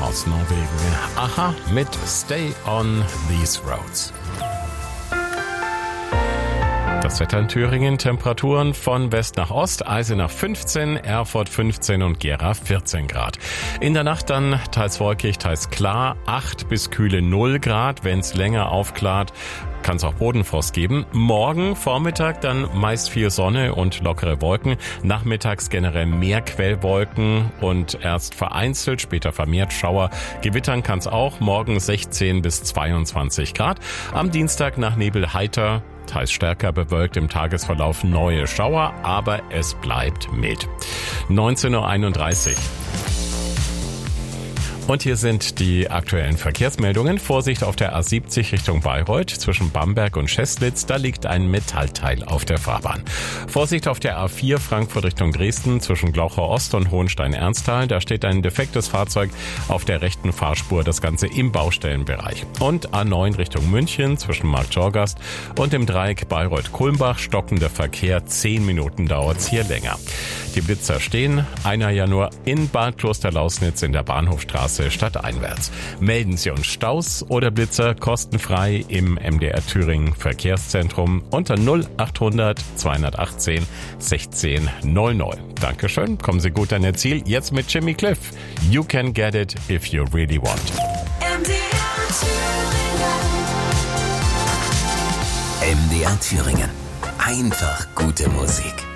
aus Norwegen. Aha mit Stay on These Roads. Das Wetter in Thüringen, Temperaturen von West nach Ost, Eisenach 15, Erfurt 15 und Gera 14 Grad. In der Nacht dann teils wolkig, teils klar, 8 bis kühle 0 Grad. Wenn es länger aufklart, kann es auch Bodenfrost geben. Morgen Vormittag dann meist viel Sonne und lockere Wolken. Nachmittags generell mehr Quellwolken und erst vereinzelt, später vermehrt Schauer. Gewittern kann es auch. Morgen 16 bis 22 Grad. Am Dienstag nach Nebel heiter, teils stärker bewölkt, im Tagesverlauf neue Schauer, aber es bleibt mild. 19:31 Uhr. Und hier sind die aktuellen Verkehrsmeldungen. Vorsicht auf der A70 Richtung Bayreuth zwischen Bamberg und Scheslitz. Da liegt ein Metallteil auf der Fahrbahn. Vorsicht auf der A4 Frankfurt Richtung Dresden zwischen Glauchau Ost und Hohenstein-Ernsthal. Da steht ein defektes Fahrzeug auf der rechten Fahrspur. Das Ganze im Baustellenbereich. Und A9 Richtung München zwischen Marktjorgast und dem Dreieck Bayreuth-Kulmbach. Stockender Verkehr. 10 Minuten dauert's hier länger. Die Blitzer stehen. Einer ja nur in Bad Klosterlausnitz in der Bahnhofstraße stadteinwärts. Melden Sie uns Staus oder Blitzer kostenfrei im MDR Thüringen Verkehrszentrum unter 0800 218 16 00. Dankeschön, kommen Sie gut an Ihr Ziel. Jetzt mit Jimmy Cliff. You can get it if you really want. MDR Thüringen. Einfach gute Musik.